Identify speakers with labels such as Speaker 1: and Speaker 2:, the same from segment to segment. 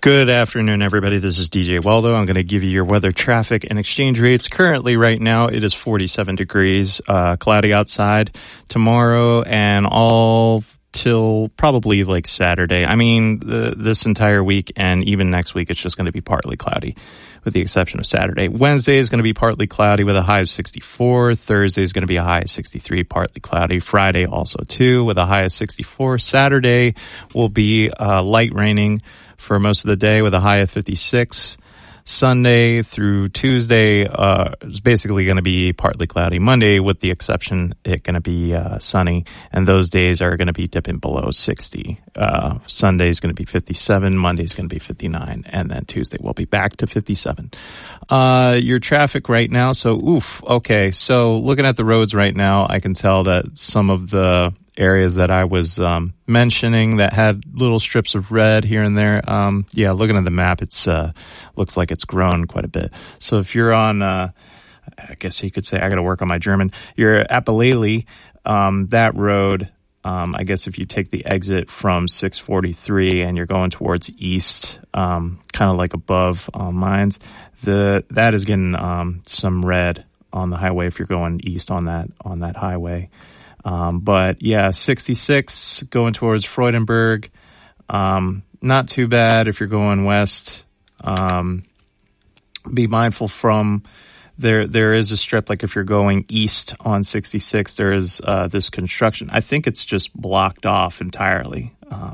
Speaker 1: Good afternoon, everybody. This is DJ Waldo. I'm going to give you your weather, traffic, and exchange rates. Currently, right now, it is 47 degrees, cloudy outside. Tomorrow and all till probably like Saturday. I mean, this entire week and even next week, it's just going to be partly cloudy, with the exception of Saturday. Wednesday is going to be partly cloudy with a high of 64. Thursday is going to be a high of 63, partly cloudy. Friday also, too, with a high of 64. Saturday will be light raining for most of the day with a high of 56. Sunday through Tuesday is basically going to be partly cloudy. Monday, with the exception, it's going to be sunny, and those days are going to be dipping below 60. Sunday is going to be 57, Monday is going to be 59, and then Tuesday will be back to 57. Your traffic right now, so okay. So looking at the roads right now, I can tell that some of the areas that I was mentioning that had little strips of red here and there. Looking at the map, it's looks like it's grown quite a bit. So if you're on, I guess you could say, I got to work on my German. You're Appalachia, that road. I guess if you take the exit from 643 and you're going towards east, kind of like above Mines, that is getting some red on the highway if you're going east on that highway. But yeah, 66 going towards Freudenberg. Not too bad if you're going west. Be mindful from there is a strip, like if you're going east on 66, there is this construction. I think it's just blocked off entirely.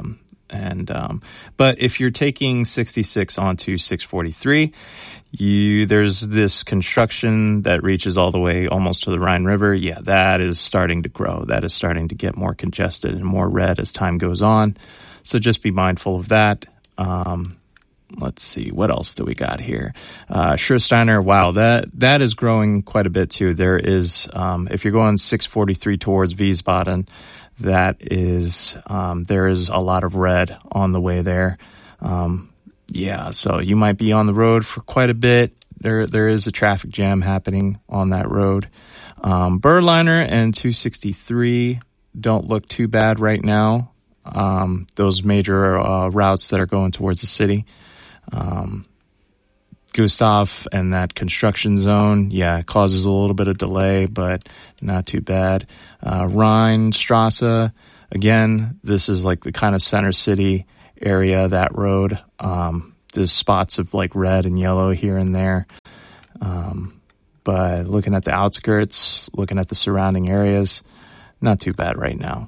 Speaker 1: But if you're taking 66 onto 643, there's this construction that reaches all the way almost to the Rhine River. Yeah, that is starting to grow. That is starting to get more congested and more red as time goes on. So just be mindful of that. Let's see, what else do we got here? Schursteiner, wow, that is growing quite a bit too. There is, if you're going 643 towards Wiesbaden, that is, there is a lot of red on the way there. So you might be on the road for quite a bit. There is a traffic jam happening on that road. Berliner and 263 don't look too bad right now. Those major routes that are going towards the city. Gustav and that construction zone, it causes a little bit of delay, but not too bad. Rheinstrasse, again, this is like the kind of center city area, that road. There's spots of like red and yellow here and there. But looking at the outskirts, looking at the surrounding areas, not too bad right now.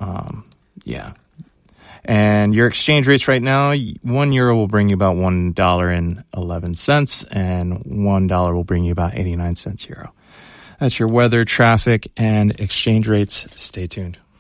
Speaker 1: And your exchange rates right now, €1 will bring you about $1.11, and $1 will bring you about 89 cents euro. That's your weather, traffic, and exchange rates. Stay tuned.